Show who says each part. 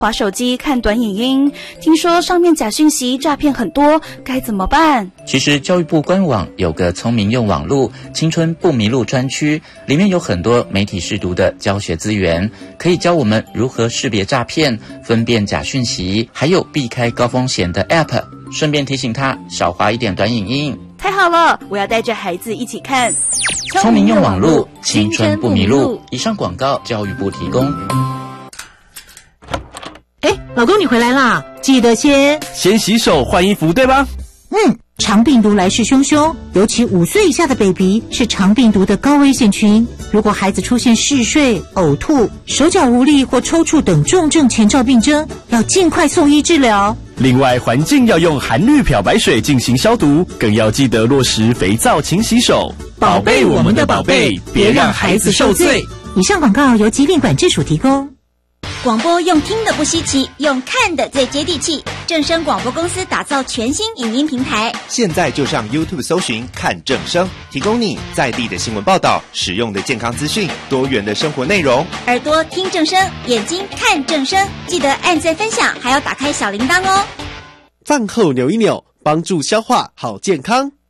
Speaker 1: 滑手机看短影音，听说上面假讯息诈骗很多，该怎么办？
Speaker 2: 其实教育部官网有个聪明用网路青春不迷路专区，里面有很多媒体识读的教学资源，可以教我们如何识别诈骗、分辨假讯息，还有避开高风险的 App， 顺便提醒他少滑一点短影音。
Speaker 1: 太好了，我要带着孩子一起看
Speaker 2: 聪明用网路青春不迷路。以上广告教育部提供。
Speaker 3: 老公你回来啦，记得先
Speaker 4: 洗手换衣服对吧？
Speaker 3: 肠病毒来势汹汹，尤其5岁以下的 baby 是肠病毒的高危险群。如果孩子出现嗜睡、呕吐、手脚无力或抽搐等重症前兆病征，要尽快送医治疗。
Speaker 4: 另外，环境要用含氯漂白水进行消毒，更要记得落实肥皂勤洗手，宝贝我们的宝贝，别让孩子受罪。
Speaker 3: 以上广告由疾病管制署提供。
Speaker 5: 广播用听的不稀奇，用看的最接地气。正声广播公司打造全新影音平台，
Speaker 6: 现在就上 YouTube 搜寻看正声，提供你在地的新闻报道、实用的健康资讯、多元的生活内容。
Speaker 5: 耳朵听正声，眼睛看正声，记得按赞分享，还要打开小铃铛哦。
Speaker 7: 饭后扭一扭，帮助消化好健康。